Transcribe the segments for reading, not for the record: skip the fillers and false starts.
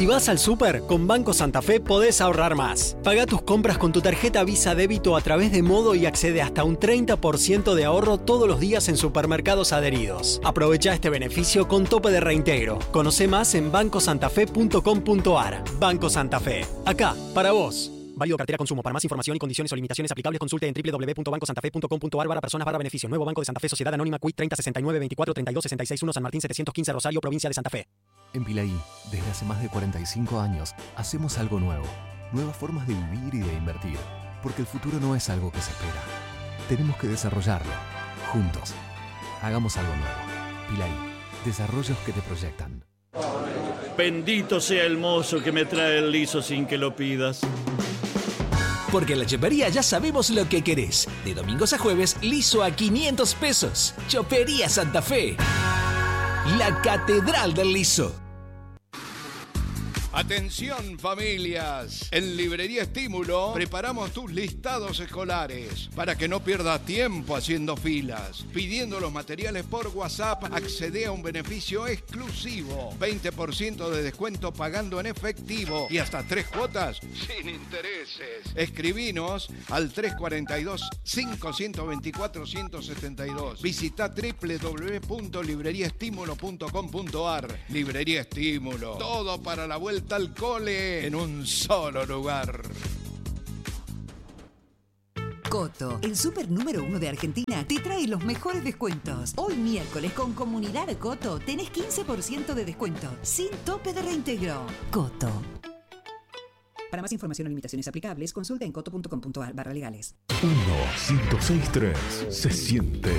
Si vas al súper, con Banco Santa Fe podés ahorrar más. Paga tus compras con tu tarjeta Visa Débito a través de Modo y accede hasta un 30% de ahorro todos los días en supermercados adheridos. Aprovecha este beneficio con tope de reintegro. Conoce más en bancosantafe.com.ar. Banco Santa Fe. Acá, para vos. Válido cartera consumo. Para más información y condiciones o limitaciones aplicables, consulte en www.bancosantafe.com.ar/personas/beneficios. Nuevo Banco de Santa Fe, Sociedad Anónima, Quit 3069 24 32 66 1 San Martín 715 Rosario, provincia de Santa Fe. En Pilaí, desde hace más de 45 años, hacemos algo nuevo. Nuevas formas de vivir y de invertir. Porque el futuro no es algo que se espera. Tenemos que desarrollarlo. Juntos. Hagamos algo nuevo. Pilaí, desarrollos que te proyectan. Bendito sea el mozo que me trae el liso sin que lo pidas. Porque en la Chopería ya sabemos lo que querés. De domingos a jueves, liso a 500 pesos. Chopería Santa Fe. La Catedral del Liso. Atención familias, en Librería Estímulo preparamos tus listados escolares para que no pierdas tiempo haciendo filas. Pidiendo los materiales por WhatsApp accede a un beneficio exclusivo, 20% de descuento pagando en efectivo y hasta 3 cuotas sin intereses. Escribinos al 342-524-172. Visita www.libreriaestimulo.com.ar. Librería Estímulo, todo para la vuelta al cole en un solo lugar. Coto, el súper número 1 de Argentina, te trae los mejores descuentos. Hoy miércoles con Comunidad Coto tenés 15% de descuento, sin tope de reintegro. Coto. Para más información o limitaciones aplicables, consulta en coto.com.ar/legales. 1-106-3 se siente.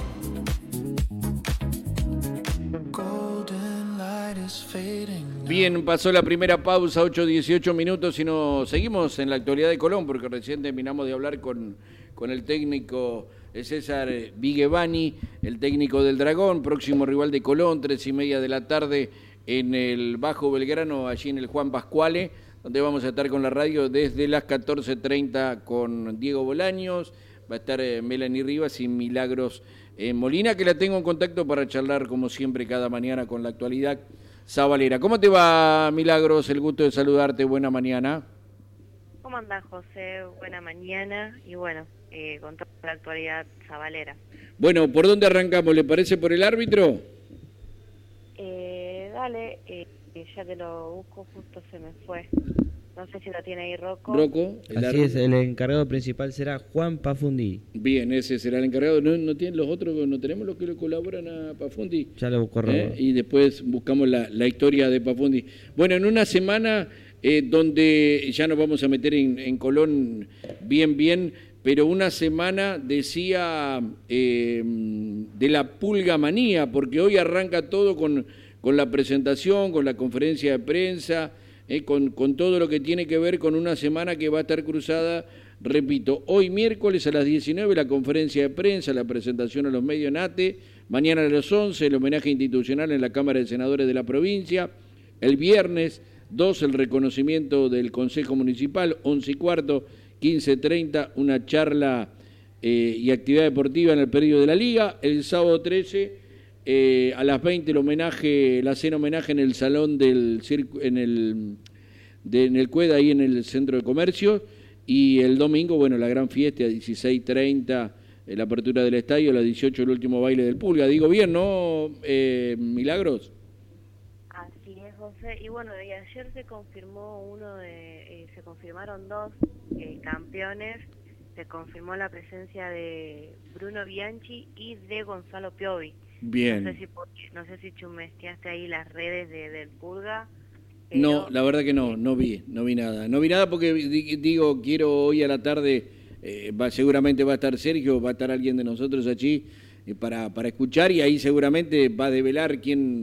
Bien, pasó la primera pausa, 8:18 minutos, y nos seguimos en la actualidad de Colón, porque recién terminamos de hablar con el técnico César Vigevani, el técnico del Dragón, próximo rival de Colón, 3:30 de la tarde en el Bajo Belgrano, allí en el Juan Pascuale, donde vamos a estar con la radio desde las 14:30 con Diego Bolaños, va a estar Melanie Rivas y Milagros Molina, que la tengo en contacto para charlar como siempre cada mañana con la actualidad sabalera. ¿Cómo te va, Milagros? El gusto de saludarte, buena mañana. ¿Cómo andás, José? Buena mañana y bueno, con toda la actualidad sabalera. Bueno, ¿por dónde arrancamos? ¿Le parece por el árbitro? Dale, ya te lo busco, justo se me fue. No sé si lo tiene ahí Rocco. Rocco. Así es, el encargado principal será Juan Pafundi. Bien, ese será el encargado. ¿No tienen los otros? ¿No tenemos los que le colaboran a Pafundi? Ya lo busco, Rocco. Y después buscamos la historia de Pafundi. Bueno, en una semana donde ya nos vamos a meter en Colón bien, pero una semana, decía, de la pulgamanía, porque hoy arranca todo con la presentación, con la conferencia de prensa, con todo lo que tiene que ver con una semana que va a estar cruzada, repito, hoy miércoles a las 19 la conferencia de prensa, la presentación a los medios en ATE, mañana a las 11 el homenaje institucional en la Cámara de Senadores de la provincia, el viernes 2 el reconocimiento del Consejo Municipal, 11:15, 15:30 una charla y actividad deportiva en el predio de la Liga, el sábado 13 a las 20 la cena homenaje en el salón del en el CUED, ahí en el centro de comercio, y el domingo, bueno, la gran fiesta a 16:30, la apertura del estadio, a las 18 el último baile del Pulga. Digo bien, ¿no, Milagros? Así es, José. Y bueno, y ayer se confirmó se confirmaron 2 campeones. Se confirmó la presencia de Bruno Bianchi y de Gonzalo Piovi. Bien. No sé si chumesteaste ahí las redes del Pulga. No, la verdad que no vi nada. No vi nada porque, digo, quiero hoy a la tarde, seguramente va a estar Sergio, va a estar alguien de nosotros allí para escuchar, y ahí seguramente va a develar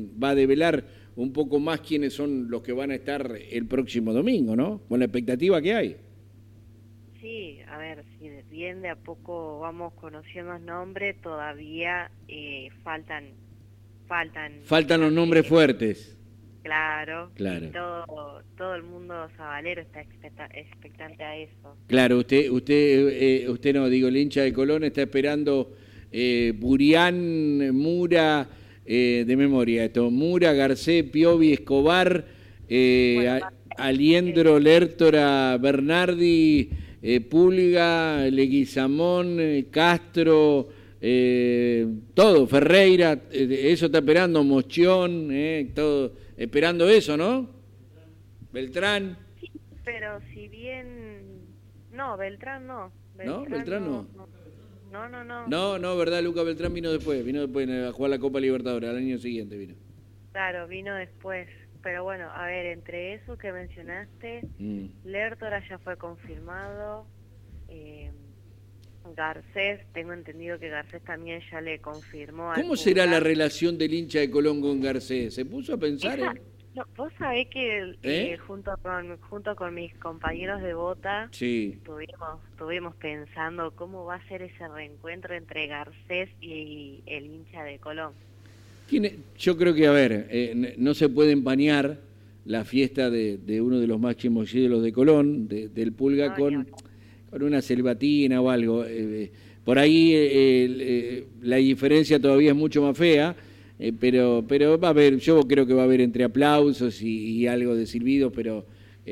un poco más quiénes son los que van a estar el próximo domingo, ¿no? Con la expectativa que hay. Sí, a ver, si bien de a poco vamos conociendo los nombres, todavía faltan los nombres fuertes. Claro. Todo el mundo sabalero está expectante a eso. Claro, usted no, digo, el hincha de Colón está esperando Burián, Mura, de memoria esto, Mura, Garcés, Piovi, Escobar, Aliendro, Lertora, Bernardi, Pulga, Leguizamón, Castro, todo, Ferreira, eso está esperando, Mochión, todo, esperando eso, ¿no? Beltrán. Sí, pero si bien... No, Beltrán no. ¿No? ¿Beltrán no? No, ¿Verdad? Lucas Beltrán vino después a jugar la Copa Libertadores, al año siguiente vino. Claro, vino después. Pero bueno, a ver, entre eso que mencionaste, Lertora ya fue confirmado, Garcés, tengo entendido que Garcés también ya le confirmó. ¿Cómo será la relación del hincha de Colón con Garcés? ¿Se puso a pensar No, vos sabés que junto con mis compañeros de Bota estuvimos pensando cómo va a ser ese reencuentro entre Garcés y el hincha de Colón. Yo creo que, a ver, no se puede empañar la fiesta de uno de los máximos ídolos de Colón, del Pulga, con una silbatina o algo. Por ahí la diferencia todavía es mucho más fea, pero va a haber, yo creo que va a haber entre aplausos y algo de silbidos, pero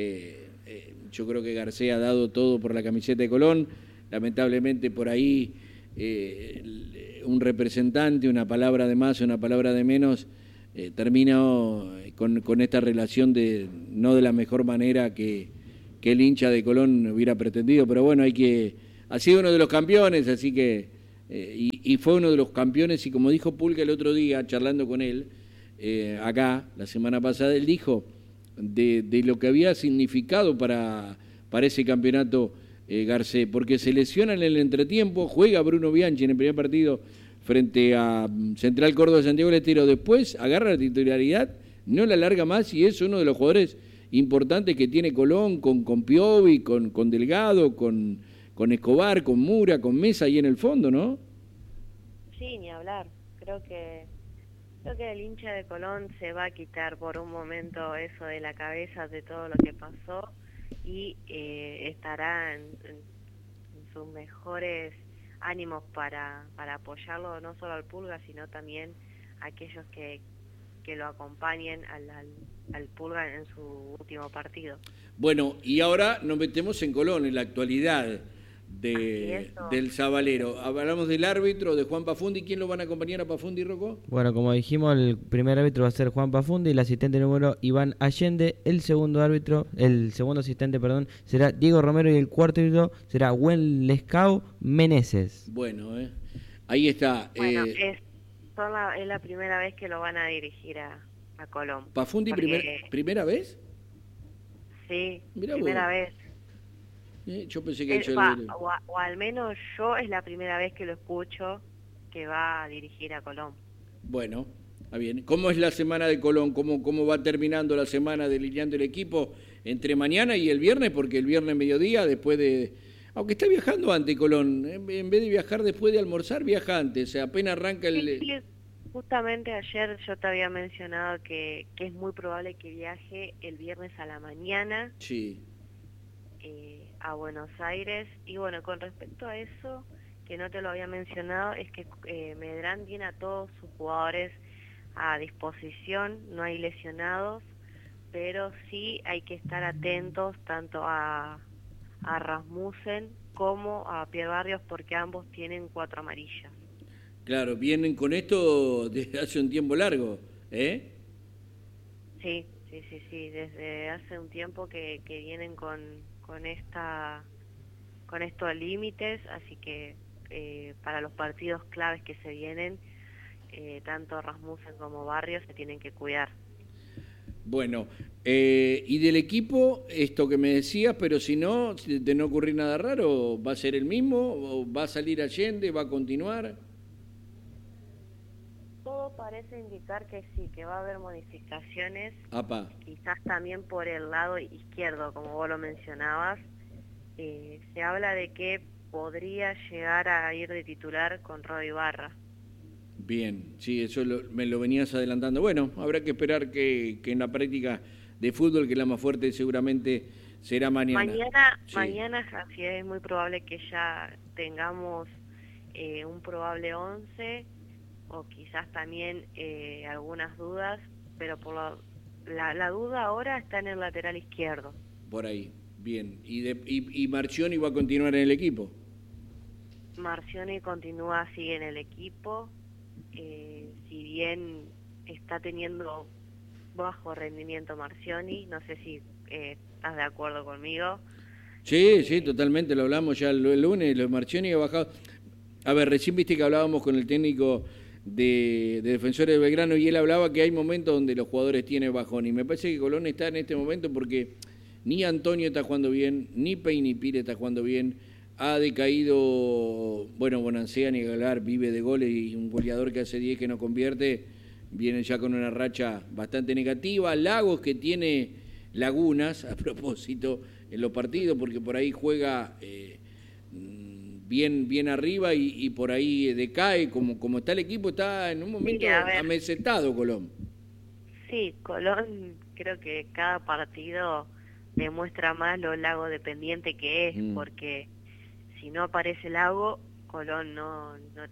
yo creo que García ha dado todo por la camiseta de Colón. Lamentablemente por ahí un representante, una palabra de más, una palabra de menos, terminó con esta relación no de la mejor manera que el hincha de Colón hubiera pretendido, pero bueno, ha sido uno de los campeones, así que y fue uno de los campeones, y como dijo Pulga el otro día, charlando con él, acá, la semana pasada, él dijo de lo que había significado para ese campeonato Garcés, porque se lesiona en el entretiempo, juega Bruno Bianchi en el primer partido frente a Central Córdoba de Santiago del Estero, después agarra la titularidad, no la larga más, y es uno de los jugadores importantes que tiene Colón, con Piovi, con Delgado, con Escobar, con Mura, con Mesa ahí en el fondo, ¿no? Sí, ni hablar. Creo que el hincha de Colón se va a quitar por un momento eso de la cabeza de todo lo que pasó y estará en sus mejores ánimos para apoyarlo, no solo al Pulga, sino también a aquellos que lo acompañen al Pulga en su último partido. Bueno, y ahora nos metemos en Colón, en la actualidad del Sabalero. Hablamos del árbitro, de Juan Pafundi. ¿Quién lo van a acompañar a Pafundi, Rocco? Bueno, como dijimos, el primer árbitro va a ser Juan Pafundi, el asistente número Iván Allende, el segundo asistente, será Diego Romero, y el cuarto árbitro será Wenlescao Meneses. Bueno, ahí está. Bueno, es la primera vez que lo van a dirigir a Colón. ¿Pafundi primera vez? Sí, Mirá primera vos. vez. Yo pensé que o al menos yo es la primera vez que lo escucho que va a dirigir a Colón. Bueno, está bien. ¿Cómo es la semana de Colón? ¿Cómo va terminando la semana delineando el equipo entre mañana y el viernes? Porque el viernes mediodía, después de... Aunque está viajando antes Colón, en vez de viajar después de almorzar, viaja antes. O sea, apenas arranca el... Sí, justamente ayer yo te había mencionado que es muy probable que viaje el viernes a la mañana. Sí. A Buenos Aires. Y bueno, con respecto a eso, que no te lo había mencionado, es que Medrán tiene a todos sus jugadores a disposición, no hay lesionados, pero sí hay que estar atentos tanto a Rasmussen como a Pierre Barrios, porque ambos tienen 4 amarillas. Claro, vienen con esto desde hace un tiempo largo, ¿eh? Sí, desde hace un tiempo que vienen con estos límites, así que para los partidos claves que se vienen, tanto Rasmussen como Barrios se tienen que cuidar. Bueno, y del equipo, esto que me decías, pero si no, de no ocurrir nada raro, ¿va a ser el mismo? ¿O va a salir Allende? ¿Va a continuar? Todo parece indicar que sí, que va a haber modificaciones. Apa. Quizás también por el lado izquierdo, como vos lo mencionabas. Se habla de que podría llegar a ir de titular con Roy Ibarra. Bien, sí, eso me lo venías adelantando. Bueno, habrá que esperar que en la práctica de fútbol, que es la más fuerte, seguramente será mañana. Mañana así es muy probable que ya tengamos un probable 11, o quizás también algunas dudas, pero la duda ahora está en el lateral izquierdo. Por ahí, bien. ¿Y Marchioni va a continuar en el equipo? Marchioni sigue en el equipo, si bien está teniendo bajo rendimiento Marchioni, no sé si estás de acuerdo conmigo. Sí, totalmente, lo hablamos ya el lunes, los Marchioni ha bajado. A ver, recién viste que hablábamos con el técnico de Defensores de Belgrano y él hablaba que hay momentos donde los jugadores tienen bajón, y me parece que Colón está en este momento porque ni Antonio está jugando bien, ni Peini Pire está jugando bien, ha decaído, bueno, Bonancea ni hablar, vive de goles y un goleador que hace 10 que no convierte, viene ya con una racha bastante negativa. Lagos, que tiene lagunas, a propósito, en los partidos, porque por ahí juega bien arriba y por ahí decae, como está el equipo, está en un momento amesetado Colón. Sí, Colón creo que cada partido demuestra más lo Lago dependiente que es, porque si no aparece Lago, Colón no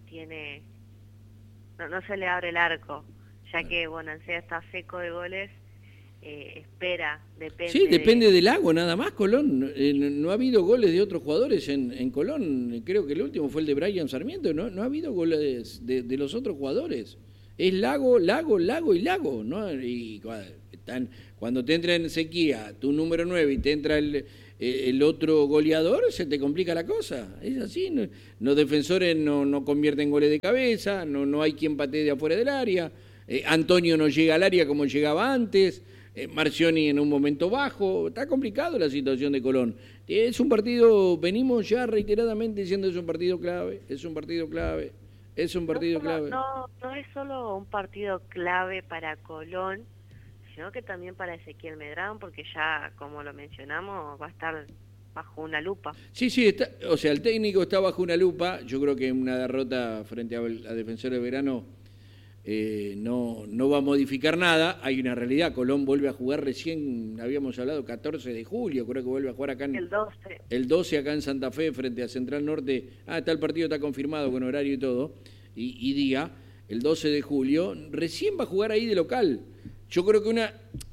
se le abre el arco, ya que Bonancea está seco de goles. Espera, depende. Sí, depende del Lago, nada más Colón. No ha habido goles de otros jugadores en Colón. Creo que el último fue el de Brian Sarmiento. No ha habido goles de los otros jugadores. Es Lago y Lago, ¿no? Y cuando te entra en sequía tu número 9 y te entra el otro goleador, se te complica la cosa. Es así. Los defensores no convierten goles de cabeza, no hay quien patee de afuera del área. Antonio no llega al área como llegaba antes. Marchioni en un momento bajo. Está complicado la situación de Colón. Es un partido, venimos ya reiteradamente diciendo, es un partido clave. No es solo un partido clave para Colón, sino que también para Ezequiel Medrán, porque ya, como lo mencionamos, va a estar bajo una lupa. Sí, el técnico está bajo una lupa. Yo creo que una derrota frente a Defensores de Belgrano no va a modificar nada. Hay una realidad, Colón vuelve a jugar recién, habíamos hablado, 14 de julio, creo que vuelve a jugar acá el 12 acá en Santa Fe frente a Central Norte. Está el partido, está confirmado con horario y todo, y día, el 12 de julio, recién va a jugar ahí de local. Yo creo que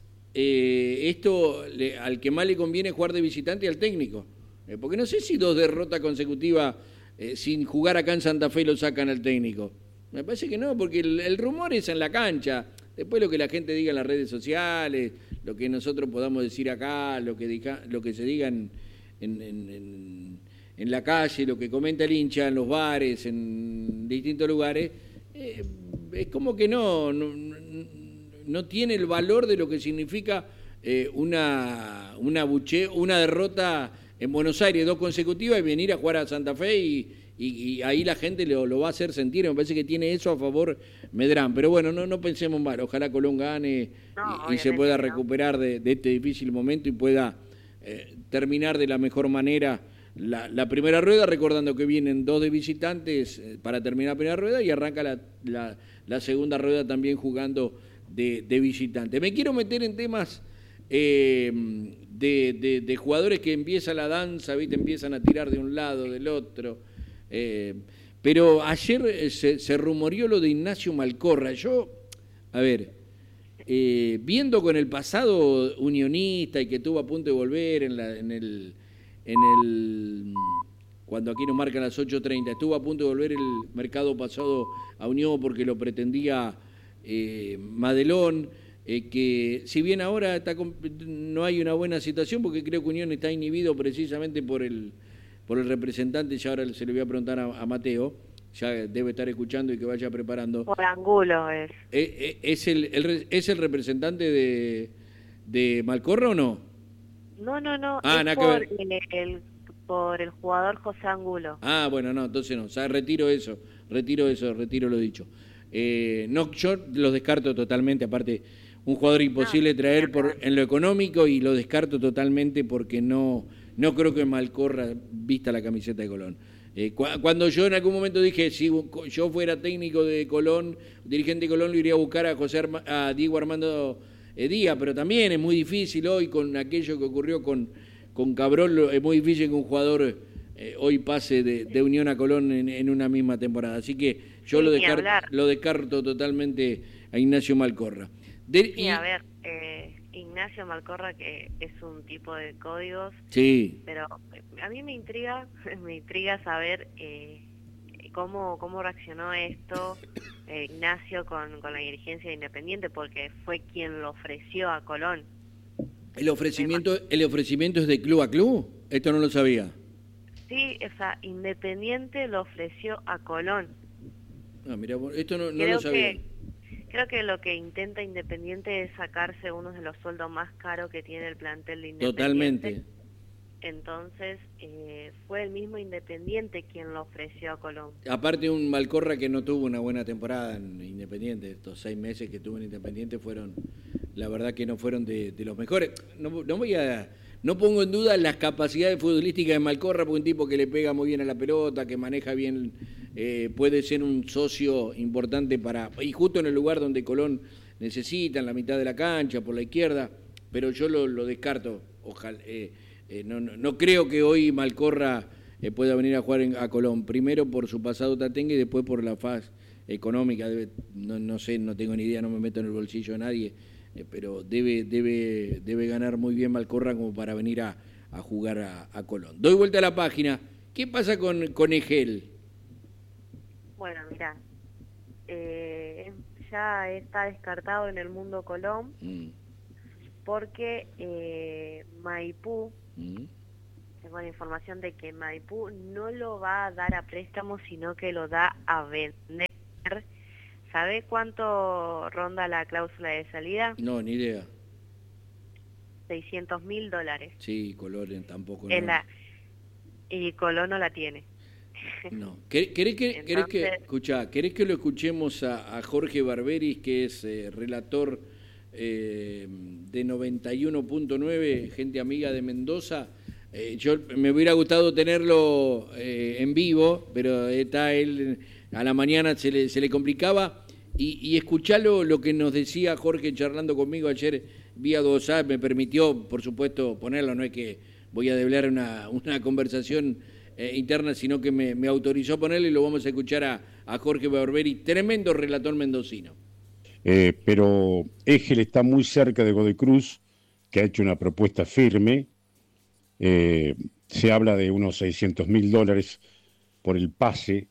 al que más le conviene es jugar de visitante y al técnico, porque no sé si 2 derrotas consecutivas sin jugar acá en Santa Fe lo sacan al técnico. Me parece que no, porque el rumor es en la cancha. Después lo que la gente diga en las redes sociales, lo que nosotros podamos decir acá, lo que se diga en la calle, lo que comenta el hincha en los bares, en distintos lugares, es como que no tiene el valor de lo que significa una derrota en Buenos Aires, 2 consecutivas, y venir a jugar a Santa Fe y ahí la gente lo va a hacer sentir. Me parece que tiene eso a favor Medrán, pero bueno, no pensemos mal, ojalá Colón gane y se pueda recuperar de este difícil momento y pueda terminar de la mejor manera la primera rueda, recordando que vienen 2 de visitantes para terminar la primera rueda y arranca la segunda rueda también jugando de visitante. Me quiero meter en temas de jugadores que empieza la danza, ¿viste? Empiezan a tirar de un lado, del otro. Pero ayer se rumoreó lo de Ignacio Malcorra. Yo, viendo con el pasado unionista y que estuvo a punto de volver cuando aquí nos marcan las 8:30, estuvo a punto de volver el mercado pasado a Unión porque lo pretendía Madelón, que si bien ahora no hay una buena situación, porque creo que Unión está inhibido precisamente por el representante, ya ahora se le voy a preguntar a Mateo, ya debe estar escuchando y que vaya preparando. Por Angulo es. ¿Es el representante de Malcorra o no? No, es por el jugador José Angulo. Bueno, no, entonces no, o sea, retiro lo dicho. No, yo lo descarto totalmente, aparte, un jugador imposible traer en lo económico, y lo descarto totalmente porque no creo que Malcorra vista la camiseta de Colón. Cuando yo en algún momento dije, si yo fuera técnico de Colón, dirigente de Colón, lo iría a buscar a Diego Armando Díaz, pero también es muy difícil hoy con aquello que ocurrió con Cabrón, es muy difícil que un jugador hoy pase de Unión a Colón en una misma temporada. Así que yo lo descarto totalmente a Ignacio Malcorra. Ignacio Malcorra, que es un tipo de códigos, Sí. pero a mí me intriga saber cómo reaccionó esto Ignacio con la dirigencia de Independiente, porque fue quien lo ofreció a Colón. ¿El ofrecimiento es de club a club? Esto no lo sabía. Sí, o sea, Independiente lo ofreció a Colón. Ah, mira, esto no lo sabía. Creo que lo que intenta Independiente es sacarse uno de los sueldos más caros que tiene el plantel de Independiente. Totalmente. Entonces, fue el mismo Independiente quien lo ofreció a Colón. Aparte, un Malcorra que no tuvo una buena temporada en Independiente. Estos 6 meses que tuvo en Independiente fueron, la verdad que no fueron de los mejores. No pongo en duda las capacidades futbolísticas de Malcorra, porque un tipo que le pega muy bien a la pelota, que maneja bien, puede ser un socio importante y justo en el lugar donde Colón necesita, en la mitad de la cancha, por la izquierda, pero yo lo descarto. Ojalá, no creo que hoy Malcorra pueda venir a jugar a Colón, primero por su pasado tatengue y después por la faz económica. No sé, no tengo ni idea, no me meto en el bolsillo de nadie, pero debe ganar muy bien Malcorra como para venir a jugar a Colón. Doy vuelta a la página. ¿Qué pasa con Egel? Bueno, mirá, ya está descartado en el mundo Colón, porque Maipú, tengo la información de que Maipú no lo va a dar a préstamo, sino que lo da a vender. ¿Sabe cuánto ronda la cláusula de salida? No, ni idea. $600.000. Sí, Colón tampoco. Y Colón no la tiene. No. ¿Querés que lo escuchemos a Jorge Barberis, que es relator de 91.9, gente amiga de Mendoza? Yo me hubiera gustado tenerlo en vivo, pero está él, a la mañana se le complicaba. Y escuchalo lo que nos decía Jorge charlando conmigo ayer vía WhatsApp. Me permitió, por supuesto, ponerlo. No es que voy a develar una conversación interna, sino que me autorizó ponerlo, y lo vamos a escuchar a Jorge Barberi, tremendo relator mendocino. Pero Egel está muy cerca de Godoy Cruz, que ha hecho una propuesta firme. Se habla de unos $600.000 por el pase.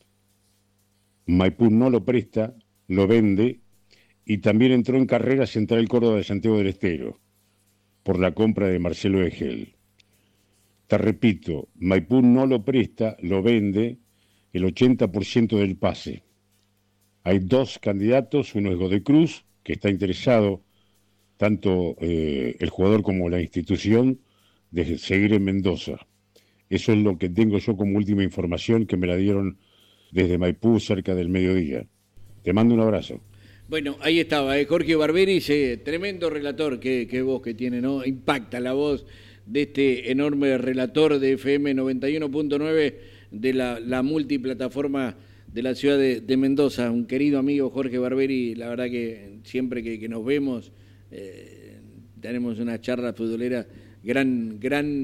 Maipú no lo presta, lo vende, y también entró en carrera Central Córdoba de Santiago del Estero por la compra de Marcelo Egel. Te repito, Maipú no lo presta, lo vende, el 80% del pase. Hay 2 candidatos, uno es Godoy Cruz, que está interesado, tanto el jugador como la institución, de seguir en Mendoza. Eso es lo que tengo yo como última información, que me la dieron desde Maipú cerca del mediodía. Te mando un abrazo. Bueno, ahí estaba, Jorge Barberis, tremendo relator, qué voz que tiene, ¿no? Impacta la voz de este enorme relator de FM 91.9 de la multiplataforma de la ciudad de Mendoza. Un querido amigo Jorge Barberi, la verdad que siempre que nos vemos tenemos una charla futbolera gran,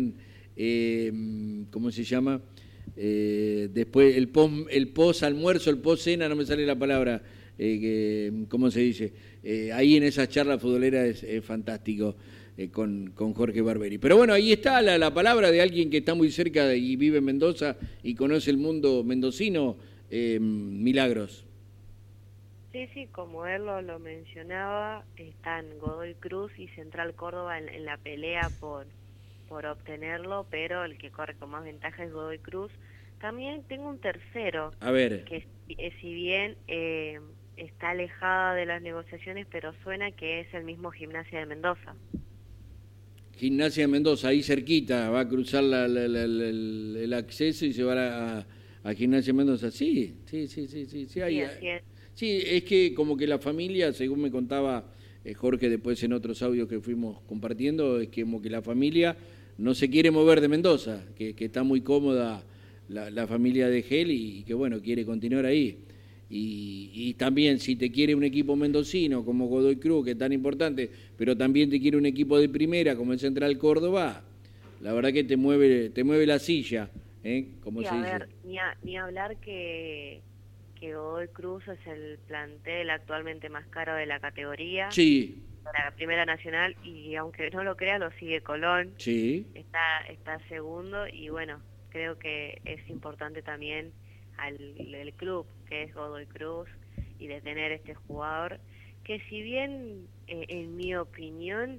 ¿cómo se llama? Después el post almuerzo, el post cena, no me sale la palabra, ¿cómo se dice? Ahí en esas charlas futboleras es fantástico con Jorge Barberi. Pero bueno, ahí está la palabra de alguien que está muy cerca y vive en Mendoza y conoce el mundo mendocino, Milagros. Sí, como él lo mencionaba, están Godoy Cruz y Central Córdoba en la pelea por obtenerlo, pero el que corre con más ventaja es Godoy Cruz. También tengo un tercero, a ver, que si bien está alejada de las negociaciones, pero suena que es el mismo Gimnasia de Mendoza. Gimnasia de Mendoza, ahí cerquita, va a cruzar el acceso y se va a Gimnasia de Mendoza. Sí, ahí. Sí, es que como que la familia, según me contaba Jorge después en otros audios que fuimos compartiendo, es que como que la familia no se quiere mover de Mendoza, que está muy cómoda la familia de Egel y que bueno, quiere continuar ahí. Y también si te quiere un equipo mendocino como Godoy Cruz, que es tan importante, pero también te quiere un equipo de primera como el Central Córdoba, la verdad que te mueve la silla, como se dice. Ver, ni hablar que Godoy Cruz es el plantel actualmente más caro de la categoría. Sí. para la Primera Nacional, y aunque no lo crea, lo sigue Colón. Sí. Está segundo, y bueno, creo que es importante también el club, que es Godoy Cruz, y de tener este jugador, que si bien, en mi opinión,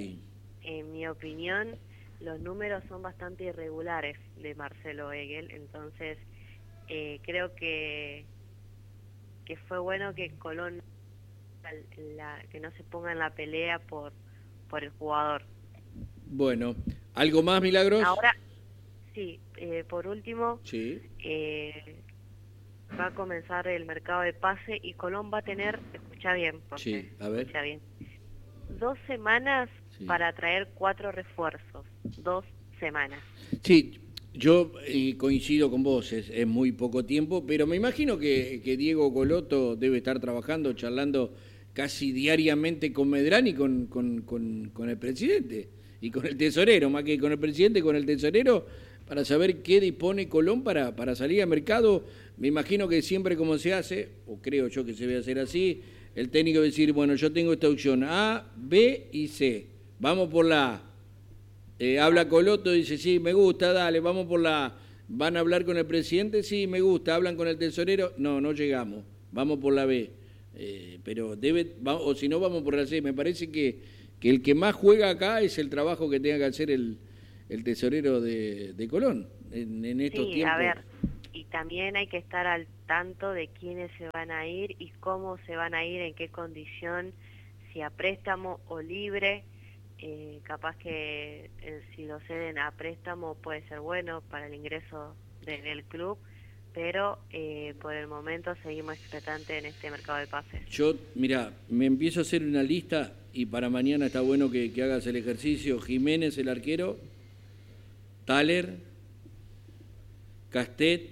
los números son bastante irregulares de Marcelo Egel, entonces creo que fue bueno que Colón que no se ponga en la pelea por el jugador. Bueno, ¿algo más, Milagros? Ahora, sí, por último, sí. Va a comenzar el mercado de pase y Colón va a tener, escucha bien, sí, a ver. Escucha bien, 2 semanas para traer 4 refuerzos, 2 semanas. Sí, yo coincido con vos, es muy poco tiempo, pero me imagino que Diego Coloto debe estar trabajando, charlando casi diariamente con Medrán y con el presidente y con el tesorero, más que con el presidente, con el tesorero, para saber qué dispone Colón para salir al mercado. Me imagino que siempre como se hace, o creo yo que se debe hacer así, el técnico va a decir, bueno, yo tengo esta opción A, B y C, vamos por la A. Habla Coloto, dice, sí, me gusta, dale, vamos por la A. ¿Van a hablar con el presidente? Sí, me gusta. ¿Hablan con el tesorero? No llegamos, vamos por la B. Pero o si no, vamos por la C. Me parece que el que más juega acá es el trabajo que tenga que hacer el tesorero de Colón en estos tiempos. A ver, y también hay que estar al tanto de quiénes se van a ir y cómo se van a ir, en qué condición, si a préstamo o libre. Capaz que si lo ceden a préstamo puede ser bueno para el ingreso del club, pero por el momento seguimos expectantes en este mercado de pases. Yo, mira, me empiezo a hacer una lista y para mañana está bueno que hagas el ejercicio. Jiménez, el arquero, Thaler, Castet,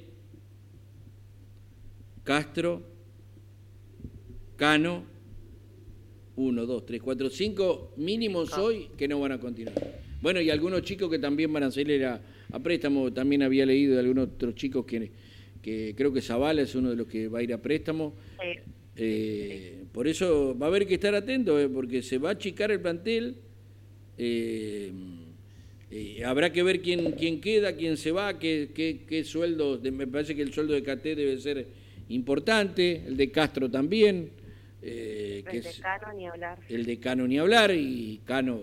Castro, Cano, 1, 2, 3, 4, 5 mínimos hoy que no van a continuar. Bueno, y algunos chicos que también van a salir a préstamo. También había leído de algunos otros chicos que creo que Zavala es uno de los que va a ir a préstamo. Por eso va a haber que estar atento, porque se va a achicar el plantel. Habrá que ver quién queda, quién se va, qué sueldo. Me parece que el sueldo de Caté debe ser importante, el de Castro también. El de Cano ni hablar. El de Cano ni hablar, y Cano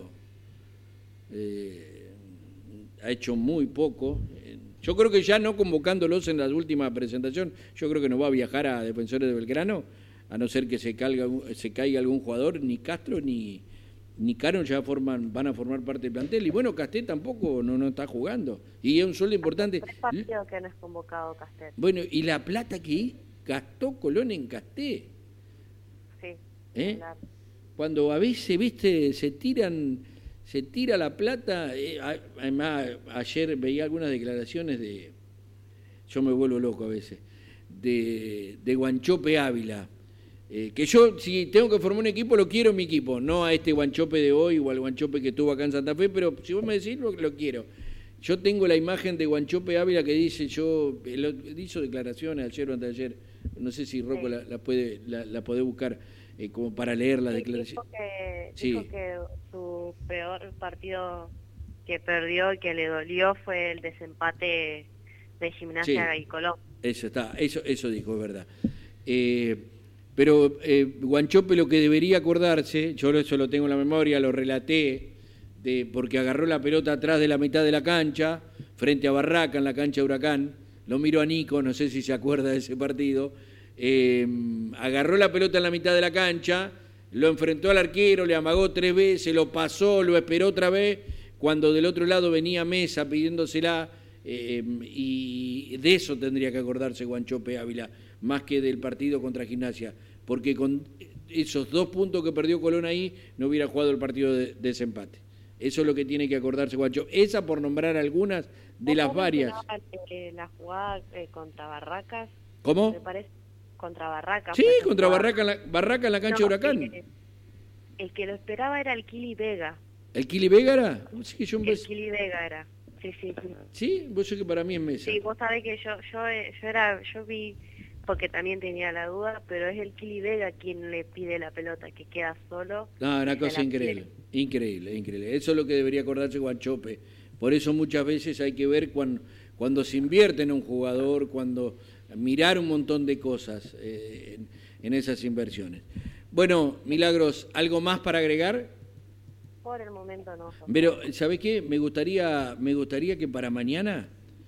ha hecho muy poco. Yo creo que ya no convocándolos en la última presentación, yo creo que no va a viajar a Defensores de Belgrano, a no ser que se caiga algún jugador. Ni Castro ni Cano ya van a formar parte del plantel. Y bueno, Castet tampoco no está jugando. Y es un sueldo importante. 3 partidos que no es convocado Castet. Bueno, y la plata que gastó Colón en Castet. Sí. Cuando a veces, viste, se tira la plata. Además, ayer veía algunas declaraciones yo me vuelvo loco a veces, de Guanchope Ávila, que yo, si tengo que formar un equipo, lo quiero en mi equipo, no a este Guanchope de hoy o al Guanchope que estuvo acá en Santa Fe, pero si vos me decís, lo quiero. Yo tengo la imagen de Guanchope Ávila que dice, hizo declaraciones ayer o antes de ayer, no sé si Rocco la puede buscar, como para leer la declaración. Dijo que su peor partido que perdió y que le dolió fue el desempate de Gimnasia y Colón. Eso dijo, es verdad. Pero Guanchope lo que debería acordarse, yo eso lo tengo en la memoria, lo relaté, porque agarró la pelota atrás de la mitad de la cancha, frente a Barraca, en la cancha de Huracán. Lo miró a Nico, no sé si se acuerda de ese partido. Agarró la pelota en la mitad de la cancha, lo enfrentó al arquero, le amagó 3 veces, lo pasó, lo esperó otra vez, cuando del otro lado venía Mesa pidiéndosela, y de eso tendría que acordarse Guanchope Ávila, más que del partido contra Gimnasia, porque con esos 2 puntos que perdió Colón ahí, no hubiera jugado el partido de desempate. Eso es lo que tiene que acordarse Guanchope. Esa por nombrar algunas de las varias. La jugada contra Barracas. ¿Cómo? Me parece contra Barracas. Sí, contra Barraca en la cancha de Huracán. El que lo esperaba era el Kili Vega. ¿El Kili Vega era? Sí, el Kili Vega era. Sí. ¿Sí? Vos sabés que para mí es Mesa. Sí, vos sabés que yo vi porque también tenía la duda, pero es el Kili Vega quien le pide la pelota, que queda solo. No, una cosa increíble, increíble. Eso es lo que debería acordarse Guanchope. Por eso muchas veces hay que ver cuando se invierte en un jugador, cuando mirar un montón de cosas en esas inversiones. Bueno, Milagros, ¿algo más para agregar? Por el momento no. Pero, ¿sabés qué? Me gustaría que para mañana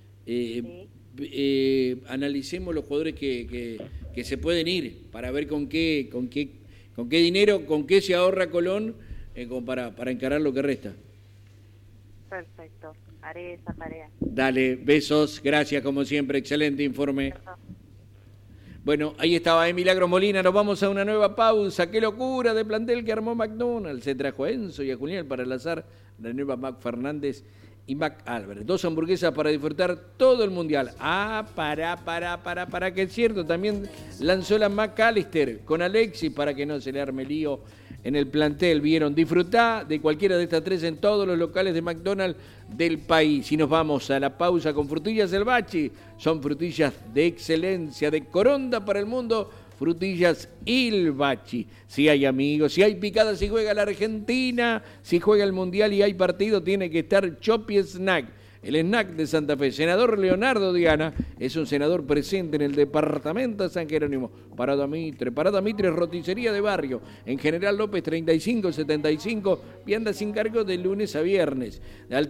analicemos los jugadores que se pueden ir para ver con qué dinero, con qué se ahorra Colón como para encarar lo que resta. Perfecto, haré esa tarea. Dale, besos, gracias como siempre, excelente informe. Bueno, ahí estaba Milagros Molina, nos vamos a una nueva pausa. ¡Qué locura de plantel que armó McDonald's! Se trajo a Enzo y a Julián para enlazar la nueva Mac Fernández y Mac Álvarez. 2 hamburguesas para disfrutar todo el mundial. Para que es cierto, también lanzó la McAllister con Alexis para que no se le arme lío en el plantel. Vieron, disfrutá de cualquiera de estas 3 en todos los locales de McDonald's del país. Y nos vamos a la pausa con frutillas El Bachi. Son frutillas de excelencia, de Coronda para el mundo. Frutillas Il Bachi. Si hay amigos, si hay picadas, si juega la Argentina, si juega el Mundial y hay partido, tiene que estar Chopi Snack. El snack de Santa Fe. Senador Leonardo Diana es un senador presente en el departamento de San Jerónimo. Parada Mitre, roticería de barrio. En General López 3575, vianda sin cargo de lunes a viernes. Al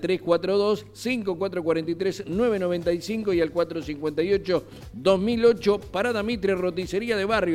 342-5443-995 y al 458-2008, Parada Mitre, roticería de barrio.